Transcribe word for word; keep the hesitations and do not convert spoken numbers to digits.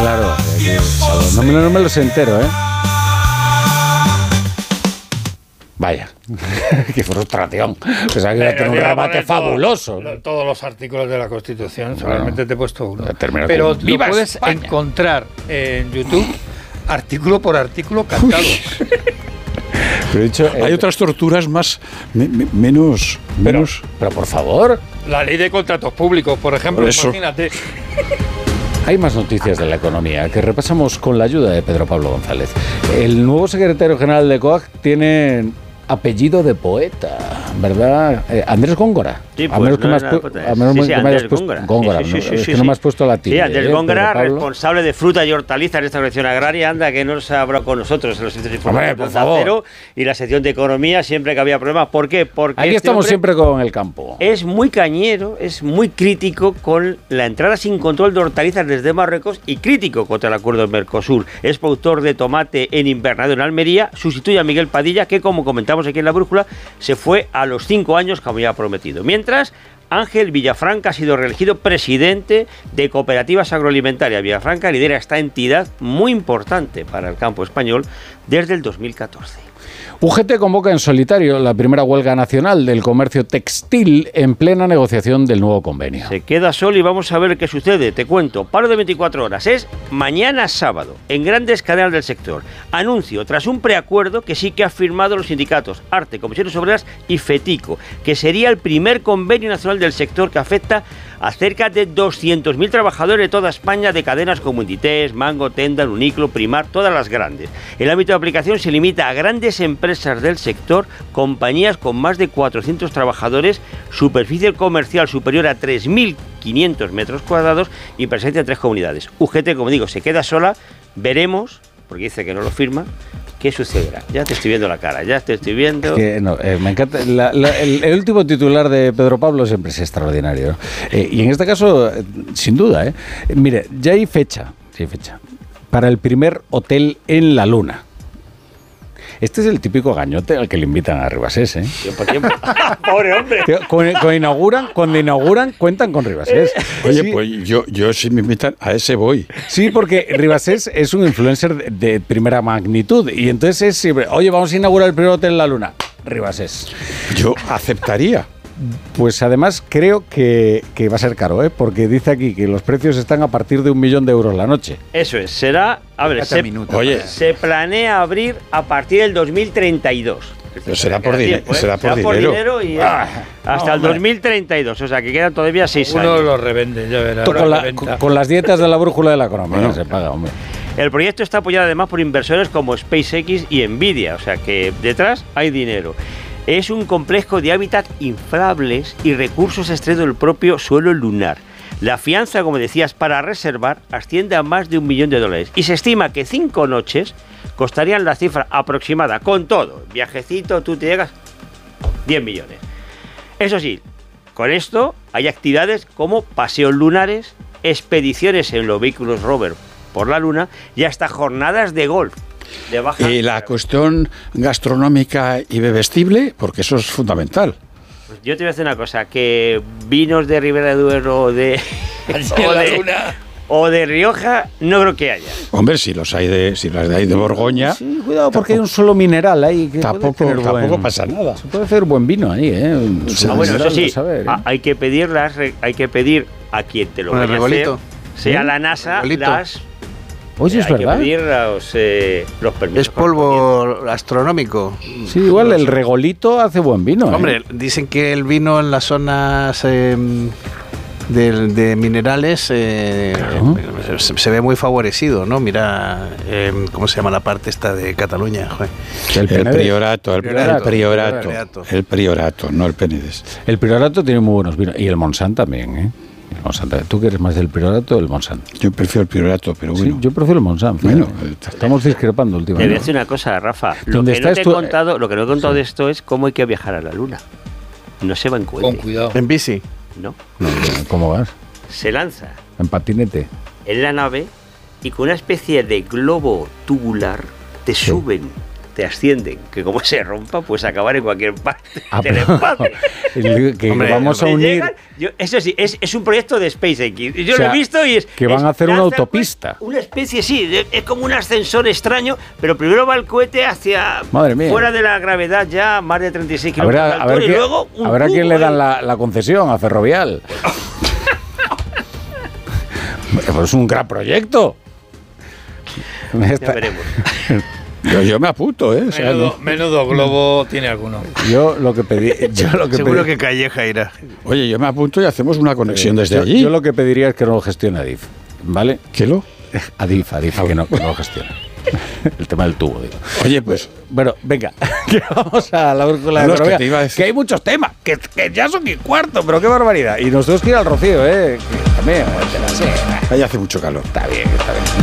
Claro, eh, no, me, no me los entero, ¿eh? Vaya, qué frustración. Pensaba que iba a tener un remate fabuloso. Todo, todos los artículos de la Constitución, solamente bueno, te he puesto uno. Pero lo puedes España. encontrar en YouTube artículo por artículo cantado. Pero he dicho, hay eh, otras torturas más me, me, menos, pero, menos. Pero por favor. La ley de contratos públicos, por ejemplo, por imagínate. Hay más noticias de la economía que repasamos con la ayuda de Pedro Pablo González. El nuevo secretario general de COAG tiene apellido de poeta, ¿verdad? Eh, Andrés Góngora. Sí, pues, a menos que, no me, has pu- a menos sí, sí, que me hayas puesto Góngora. Góngora sí, sí, sí, no, sí, es sí, que sí. no me has puesto la tilde. Sí, Andrés ¿eh? Góngora, responsable de fruta y hortalizas en esta sección agraria, anda, que no se ha hablado con nosotros en los servicios informativos. Por favor. Y la sección de economía siempre que había problemas. ¿Por qué? Porque aquí este estamos siempre con el campo. Es muy cañero, es muy crítico con la entrada sin control de hortalizas desde Marruecos y crítico contra el acuerdo de Mercosur. Es productor de tomate en invernadero en Almería, sustituye a Miguel Padilla, que como comentamos aquí en La Brújula, se fue a los cinco años como había prometido. Mientras, Ángel Villafranca ha sido reelegido presidente de Cooperativas Agroalimentarias. Villafranca lidera esta entidad muy importante para el campo español desde el dos mil catorce. U G T convoca en solitario la primera huelga nacional del comercio textil en plena negociación del nuevo convenio. Se queda solo y vamos a ver qué sucede. Te cuento, paro de veinticuatro horas. Es mañana sábado, en grandes cadenas del sector. Anuncio, tras un preacuerdo que sí que han firmado los sindicatos ARTE, Comisiones Obreras y FETICO, que sería el primer convenio nacional del sector que afecta a cerca de doscientos mil trabajadores de toda España, de cadenas como Inditex, Mango, Tenda, Uniqlo, Primar, todas las grandes. El ámbito de aplicación se limita a grandes empresas del sector, compañías con más de cuatrocientos trabajadores, superficie comercial superior a tres mil quinientos metros cuadrados y presencia en tres comunidades. U G T, como digo, se queda sola, veremos, porque dice que no lo firma, ¿qué sucederá? Ya te estoy viendo la cara, ya te estoy viendo... Es que, no, eh, me encanta. La, la, el, el último titular de Pedro Pablo siempre es extraordinario, ¿no? Eh, y en este caso, eh, sin duda, ¿eh? Mire, ya hay fecha, sí hay fecha, para el primer hotel en la Luna. Este es el típico gañote al que le invitan a Ribasés, ¿eh? ¡Pobre hombre! Cuando, cuando, inauguran, cuando inauguran, cuentan con Ribasés. Oye, sí. pues yo, yo si me invitan, a ese voy. Sí, porque Ribasés es un influencer de, de primera magnitud. Y entonces es siempre, oye, vamos a inaugurar el primer hotel en la Luna. Ribasés. Yo aceptaría. Pues además creo que, que va a ser caro, ¿eh? Porque dice aquí que los precios están a partir de un millón de euros la noche. Eso es, será... A ver, se, minuto, oye. se planea abrir a partir del dos mil treinta y dos. Pero será por, di tiempo, ¿eh? será por será dinero. Por dinero y ah, hasta no, el dos mil treinta y dos, o sea que quedan todavía seis Uno años. Uno lo revende, ya verás. Con, la, con, con las dietas de la brújula de la economía bueno. se paga, hombre. El proyecto está apoyado además por inversores como SpaceX y Nvidia, o sea que detrás hay dinero. Es un complejo de hábitat inflables y recursos extraídos del propio suelo lunar. La fianza, como decías, para reservar asciende a más de un millón de dólares y se estima que cinco noches costarían la cifra aproximada, con todo, viajecito, tú te llegas, diez millones. Eso sí, con esto hay actividades como paseos lunares, expediciones en los vehículos rover por la luna y hasta jornadas de golf. De baja y la cuestión gastronómica y bebestible, porque eso es fundamental. Pues yo te voy a decir una cosa, que vinos de Ribera de Duero o de, o, de o de Rioja no creo que haya. Hombre, si los hay de, si las hay de Borgoña... Sí, cuidado, porque tampoco, hay un solo mineral ahí. Que tampoco tampoco buen, pasa nada. Se puede hacer buen vino ahí, ¿eh? Ah, bueno, eso sí, saber, ¿eh? hay que pedirlas, hay que pedir a quien te lo vaya a hacer, sea ¿sí? la NASA, las... Oye, es hay verdad. que pedir los, eh, los permisos. Es polvo astronómico. Sí, igual el regolito hace buen vino. Hombre, ¿eh? dicen que el vino en las zonas eh, de, de minerales eh, claro. eh, se, se ve muy favorecido, ¿no? Mira, eh, ¿cómo se llama la parte esta de Cataluña? El, el priorato, el priorato, el priorato, priorato, el priorato, no el Penedès. El priorato tiene muy buenos vinos y el Montsant también, ¿eh? Monsanto. ¿Tú que eres más del Priorato o del Monsanto? Yo prefiero el Priorato, pero bueno. Sí, yo prefiero el Monsanto. Bueno, estamos discrepando últimamente. Te voy a decir una cosa, Rafa. Lo que, no te he contado, lo que no he contado sí. de esto es cómo hay que viajar a la Luna. No se va en cohete. Con cuidado. ¿En bici? No. no. ¿Cómo vas? Se lanza. En patinete. En la nave y con una especie de globo tubular te sí. suben te ascienden, que como se rompa, pues acabar en cualquier parte ah, del espacio. El, que hombre, vamos a unir... Llegan, yo, eso sí, es, es un proyecto de SpaceX. Yo o sea, lo he visto y es... Que van es, a hacer una autopista. Una especie, sí, es como un ascensor extraño, pero primero va el cohete hacia... Madre mía. Fuera de la gravedad ya, más de treinta y seis kilómetros de altura, y que, luego un a ver a quién le dan ahí. la, la concesión, a Ferrovial. Es un gran proyecto. Ya veremos. Yo, yo me apunto, ¿eh? O sea, menudo, no. menudo globo tiene alguno. Yo lo que pedí... Yo lo que Seguro pedí, que Calleja irá. Oye, yo me apunto y hacemos una conexión eh, desde yo, allí. Yo lo que pediría es que no lo gestione Adif, ¿vale? ¿Qué lo? Adif, Adif, que no, que no lo gestione. El tema del tubo, digo. Oye, pues... Bueno, venga, que vamos a la brújula de No, Ferrovial, que, te iba a decir. que hay muchos temas, que, que ya son y cuarto, pero qué barbaridad. Y nosotros que ir al Rocío, ¿eh? Que también, te la sé. Ahí hace mucho calor. Está bien, está bien.